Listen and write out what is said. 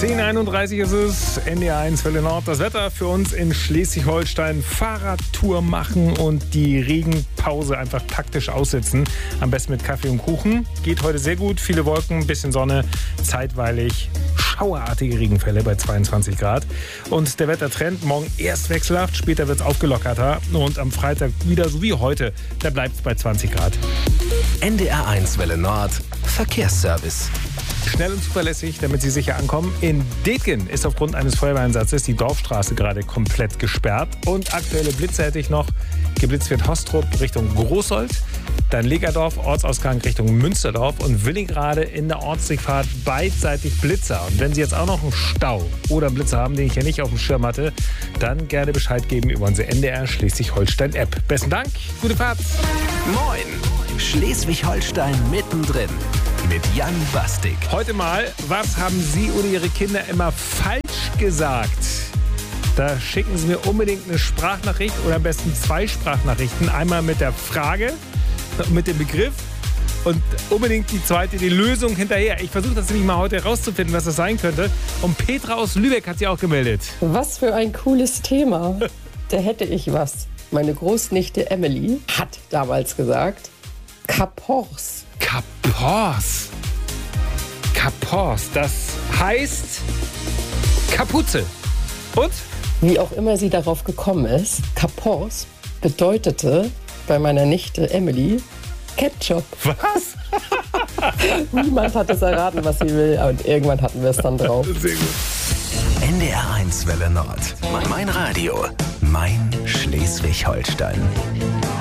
10:31 ist es, NDR 1 Welle Nord. Das Wetter für uns in Schleswig-Holstein. Fahrradtour machen und die Regenpause einfach taktisch aussitzen. Am besten mit Kaffee und Kuchen. Geht heute sehr gut. Viele Wolken, ein bisschen Sonne, zeitweilig schauerartige Regenfälle bei 22 Grad. Und der Wettertrend, morgen erst wechselhaft, später wird es aufgelockerter. Und am Freitag wieder so wie heute, da bleibt es bei 20 Grad. NDR 1 Welle Nord, Verkehrsservice. Schnell und zuverlässig, damit Sie sicher ankommen. In Detgen ist aufgrund eines Feuerwehreinsatzes die Dorfstraße gerade komplett gesperrt. Und aktuelle Blitze hätte ich noch. Geblitzt wird Hostrup Richtung Großold, dann Legerdorf, Ortsausgang Richtung Münsterdorf und Willingrade in der Ortsdurchfahrt beidseitig Blitzer. Und wenn Sie jetzt auch noch einen Stau oder einen Blitzer haben, den ich ja nicht auf dem Schirm hatte, dann gerne Bescheid geben über unsere NDR Schleswig-Holstein-App. Besten Dank, gute Fahrt. Moin, Schleswig-Holstein mittendrin mit Jan Bastik. Heute mal, was haben Sie oder Ihre Kinder immer falsch gesagt? Da schicken Sie mir unbedingt eine Sprachnachricht oder am besten 2 Sprachnachrichten. Einmal mit der Frage, mit dem Begriff und unbedingt die zweite, die Lösung hinterher. Ich versuche das nämlich mal heute herauszufinden, was das sein könnte. Und Petra aus Lübeck hat sich auch gemeldet. Was für ein cooles Thema. Da hätte ich was. Meine Großnichte Emily hat damals gesagt, Kapors. Kapors. Kapors, das heißt Kapuze. Und? Wie auch immer sie darauf gekommen ist, Kapors bedeutete bei meiner Nichte Emily Ketchup. Was? Niemand hat es erraten, was sie will. Und irgendwann hatten wir es dann drauf. Sehr gut. NDR 1 Welle Nord. Mein Radio. Mein Schleswig-Holstein.